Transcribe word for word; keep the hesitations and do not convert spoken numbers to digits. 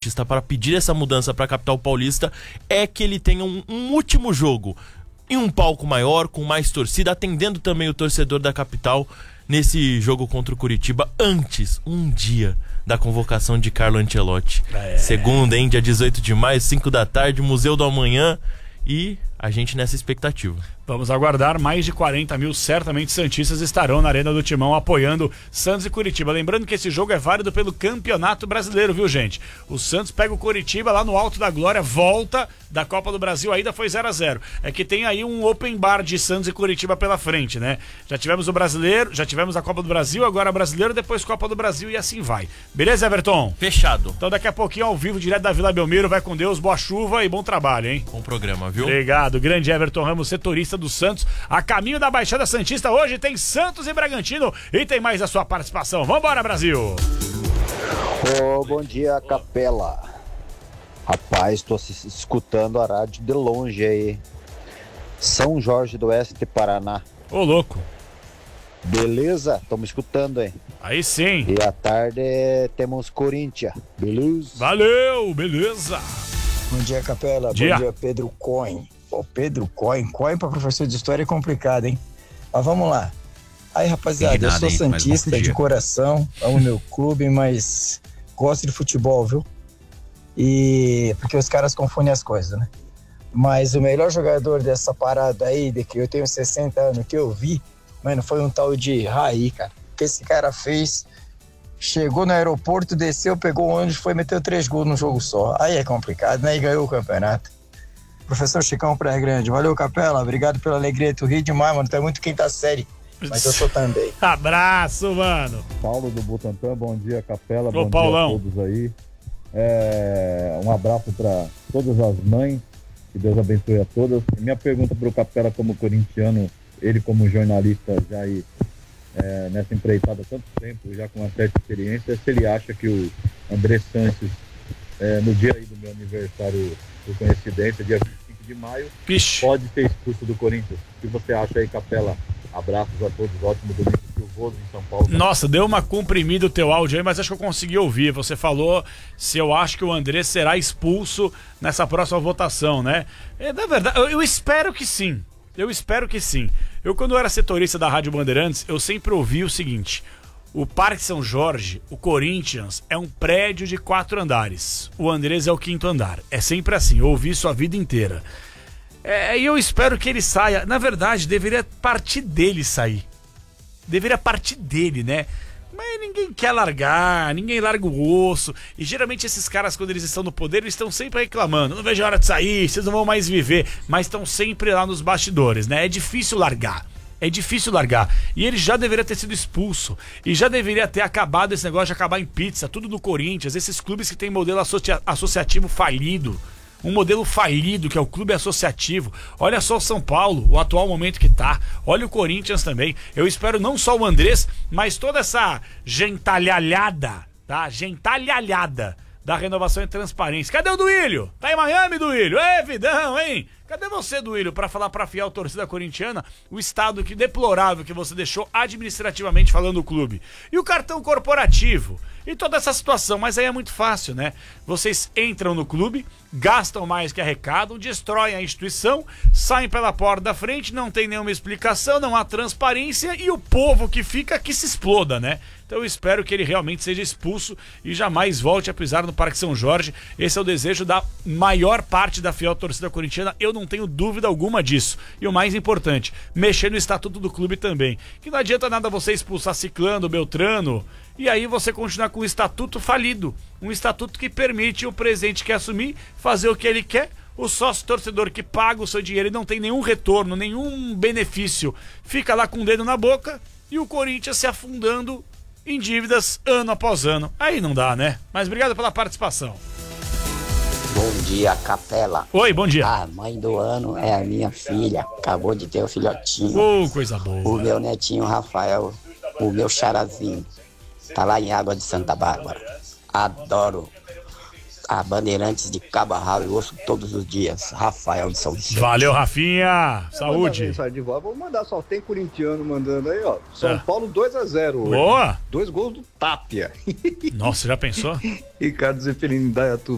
Santista para pedir essa mudança para a capital paulista é que ele tenha um, um último jogo em um palco maior, com mais torcida, atendendo também o torcedor da capital nesse jogo contra o Curitiba, antes, um dia da convocação de Carlo Ancelotti. É. Segunda, hein? Dia dezoito de maio, cinco da tarde, Museu do Amanhã, e a gente nessa expectativa. Vamos aguardar, mais de quarenta mil certamente santistas estarão na Arena do Timão apoiando Santos e Curitiba. Lembrando que esse jogo é válido pelo Campeonato Brasileiro, viu, gente? O Santos pega o Curitiba lá no Alto da Glória, volta da Copa do Brasil, ainda foi zero a zero. É que tem aí um open bar de Santos e Curitiba pela frente, né? Já tivemos o Brasileiro, já tivemos a Copa do Brasil, agora Brasileiro, depois Copa do Brasil e assim vai. Beleza, Everton? Fechado. Então daqui a pouquinho ao vivo, direto da Vila Belmiro, vai com Deus, boa chuva e bom trabalho, hein? Bom programa, viu? Obrigado, grande Everton Ramos, setorista do Santos, a caminho da Baixada Santista. Hoje tem Santos e Bragantino e tem mais a sua participação. Vambora, Brasil! Oh, bom dia, Capela. Rapaz, tô escutando a rádio de longe aí. São Jorge do Oeste, Paraná. Ô, louco. Beleza? Estamos escutando, hein? Aí sim. E à tarde temos Corinthians. Beleza? Valeu, beleza. Bom dia, Capela. Dia. Bom dia, Pedro Coin. Ô, Pedro Coin. Coin pra professor de história é complicado, hein? Mas vamos lá. Aí, rapaziada, Nada, eu sou hein? santista de coração, amo meu clube, mas gosto de futebol, viu? E porque os caras confundem as coisas, né? Mas o melhor jogador dessa parada aí, de que eu tenho sessenta anos, que eu vi, mano, foi um tal de Raí, cara. O que esse cara fez, chegou no aeroporto, desceu, pegou o ônibus, foi meter três gols num jogo só. Aí é complicado, né? E ganhou o campeonato. Professor Chicão Praia Grande, valeu, Capela, obrigado pela alegria, tu ri demais, mano, tu é muito quinta série, mas eu sou também. Abraço, mano. Paulo do Butantã, bom dia, Capela, Ô, bom Paulão. dia a todos aí. É, um abraço para todas as mães, que Deus abençoe a todas. E minha pergunta para o Capela como corintiano, ele como jornalista já aí, é, nessa empreitada há tanto tempo, já com uma certa experiência, se ele acha que o André Sanches, é, no dia aí do meu aniversário por coincidência, dia vinte e cinco de maio, Pixe. pode ser expulso do Corinthians. O que você acha aí, Capela? Abraços a todos, ótimo domingo chuvoso em São Paulo. Nossa, deu uma comprimida o teu áudio aí, mas acho que eu consegui ouvir. Você falou se eu acho que o André será expulso nessa próxima votação, né? É, na verdade, eu, eu espero que sim. Eu espero que sim. Eu, quando era setorista da Rádio Bandeirantes, eu sempre ouvi o seguinte: o Parque São Jorge, o Corinthians, é um prédio de quatro andares. O Andrés é o quinto andar. É sempre assim, eu ouvi isso a vida inteira. É, e eu espero que ele saia. Na verdade, deveria partir dele sair. Deveria partir dele, né? Mas ninguém quer largar, ninguém larga o osso. E geralmente esses caras, quando eles estão no poder, eles estão sempre reclamando. Não vejo a hora de sair, vocês não vão mais viver. Mas estão sempre lá nos bastidores, né? É difícil largar. É difícil largar. E ele já deveria ter sido expulso. E já deveria ter acabado esse negócio de acabar em pizza. Tudo no Corinthians. Esses clubes que tem modelo associa- associativo falido. Um modelo falido, que é o clube associativo. Olha só o São Paulo, o atual momento que tá. Olha o Corinthians também. Eu espero não só o Andrés, mas toda essa gentalhalhada, tá? Gentalhalhada da renovação e transparência. Cadê o Duílio? Tá em Miami, Duílio? É, vidão, hein? Cadê você, Duílio, pra falar pra fiel torcida corintiana o estado que deplorável que você deixou administrativamente falando do clube? E o cartão corporativo? E toda essa situação, mas aí é muito fácil, né? Vocês entram no clube, gastam mais que arrecadam, destroem a instituição, saem pela porta da frente, não tem nenhuma explicação, não há transparência e o povo que fica que se exploda, né? Então eu espero que ele realmente seja expulso e jamais volte a pisar no Parque São Jorge. Esse é o desejo da maior parte da fiel torcida corintiana, eu não tenho dúvida alguma disso. E o mais importante, mexer no estatuto do clube também. Que não adianta nada você expulsar Ciclano, Beltrano, e aí você continuar com o estatuto falido. Um estatuto que permite o presidente que assumir fazer o que ele quer. O sócio torcedor que paga o seu dinheiro e não tem nenhum retorno, nenhum benefício, fica lá com o dedo na boca e o Corinthians se afundando em dívidas ano após ano. Aí não dá, né? Mas obrigado pela participação. Bom dia, Capela. Oi, bom dia. A mãe do ano é a minha filha. Acabou de ter o filhotinho. Oh, coisa boa. O meu netinho Rafael, o meu charazinho, tá lá em Água de Santa Bárbara. Adoro a Bandeirantes de Cabarral e ouço todos os dias. Rafael de São Vicente. Valeu, Rafinha. Saúde. De volta. Vou mandar, só tem corintiano mandando aí, ó. São É. Paulo dois a zero hoje. Boa. Dois gols do Tapia. Nossa, já pensou? Ricardo Zeferino, Indaiatuba.